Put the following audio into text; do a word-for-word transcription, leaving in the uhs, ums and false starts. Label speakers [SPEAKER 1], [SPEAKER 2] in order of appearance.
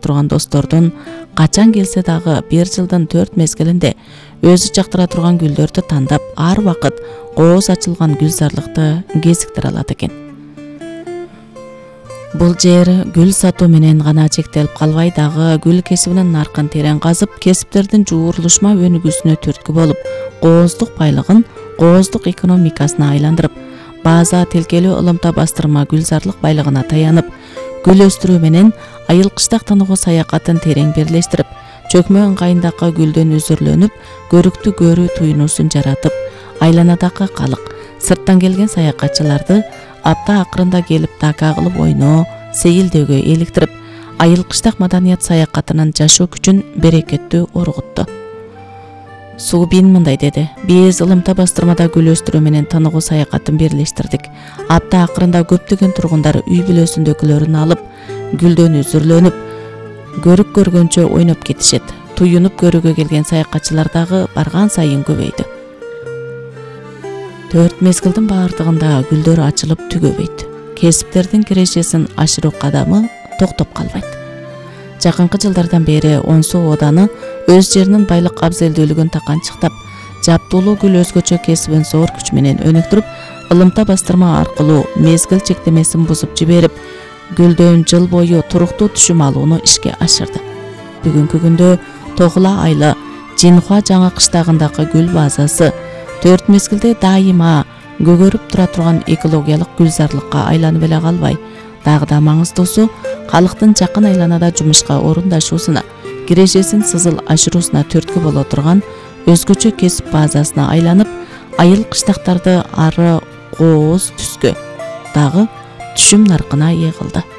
[SPEAKER 1] турган достордун качан келсе дагы бир жылдын төрт мезгилинде өзү жактыра турган гүлдөрдү тандап, ар убакыт кооз ачылган гүлзарлыкты кезиктире алат экен. Бул жер гүл сатуу менен гана чектелип калбай дагы гүл кесибинин наркын терең казып, кесиптердин жуурулушма өнүгүүсүнө түрткү болуп, кооздук байлыгын кооздук экономикасына айландырып, база тилкелүү ылымта бастырма гүлзарлык байлыгына таянып, гүл өстүрүү менен айыл кыштак тыныгуу саякатын терең бирлештирип, чөкмө ыңгайындагы гүлдөн үзүрлөнүп, көрүктү көрүү туюнуусун жаратып, айланадагы калык, сырттан келген саякатчыларды апта акырында келип така кылып ойноо, сейилдөөгө эликтирип, айыл кыштак маданият саякатынын жашоо күчүн берекеттүү оргутту. Субин мындай деди: биз ылымта бастырмада гүл өстүрүү менен тыныгуу саякатын бирлештирдик. Апта акырында көптөгөн тургундар үй бүлөсүндөгүлөрүн алып, гүлдөн үзүрлөнүп, көрүк көргөнчө ойноп кетишет. Туюнуп көрүүгө келген саякатчылар дагы барган сайын көбөйдү. Төрт мезгилдин баардыгында гүлдөр ачылып түгөбөйт. Кесиптердин кирешесин ашыруу кадамы токтоп калбайт. Жакынкы жылдардан бери Онсу ооданы өз жеринин байлык абзелдүүлүгүн таканчыктап, жаптуулуу гүл өзгөчө кесибин зор күч менен өнүктүрүп, ылымта бастырма аркылуу мезгил чектемесин бузуп жиберип, гүлдөн жыл бою туруктуу түшүм алууну ишке ашырды. Бүгүнкү күндө Тогула айлы Жинхуа жаңы кыштагындагы гүл базасы төрт мезгилде дайыма көгөрүп тура турган экологиялык гүлзарлыкка айланып эле калбай, дагы да маңыздуусу калктын жакын айланада жумушка орундашуусуна, кирешесин сызыл ашыруусуна түрткү боло турган өзгөчө кесип базасына айланып, айыл кыштактарды ары кооз түскө, дагы түшүм наркына ээ кылды.